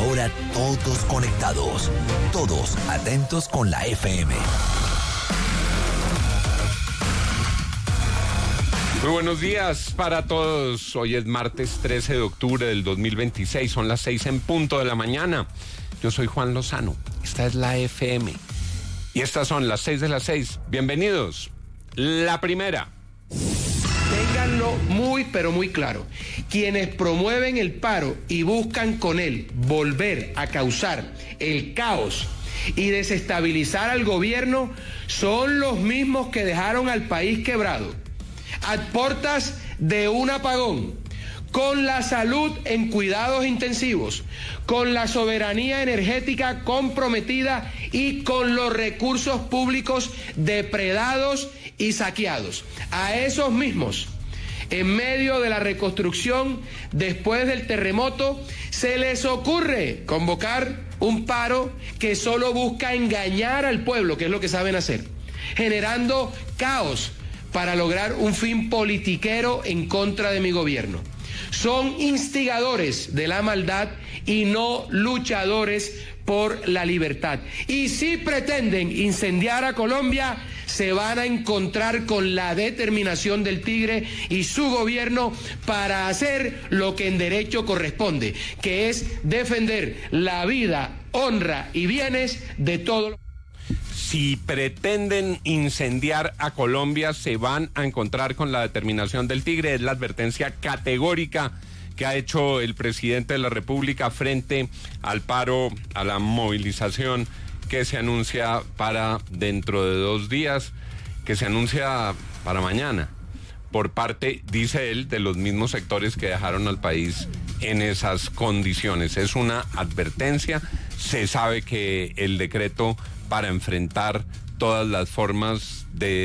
ahora todos conectados, todos atentos con la FM. Muy buenos días para todos. Hoy es martes 13 de octubre del 2026. Son las 6 en punto de la mañana. Yo soy Juan Lozano. Esta es la FM. Y estas son las 6 de las 6. Bienvenidos. La primera. Ténganlo muy, pero muy claro. Quienes promueven el paro y buscan con él volver a causar el caos y desestabilizar al gobierno son los mismos que dejaron al país quebrado, a portas de un apagón, con la salud en cuidados intensivos, con la soberanía energética comprometida y con los recursos públicos depredados y saqueados. A esos mismos, en medio de la reconstrucción después del terremoto, se les ocurre convocar un paro que solo busca engañar al pueblo, que es lo que saben hacer, generando caos para lograr un fin politiquero en contra de mi gobierno. Son instigadores de la maldad y no luchadores por la libertad. Y si pretenden incendiar a Colombia, se van a encontrar con la determinación del Tigre y su gobierno para hacer lo que en derecho corresponde, que es defender la vida, honra y bienes de todos. Si pretenden incendiar a Colombia, se van a encontrar con la determinación del Tigre. Es la advertencia categórica que ha hecho el presidente de la República frente al paro, a la movilización que se anuncia para dentro de 2 días, que se anuncia para mañana, por parte, dice él, de los mismos sectores que dejaron al país en esas condiciones. Es una advertencia. Se sabe que el decreto para enfrentar todas las formas de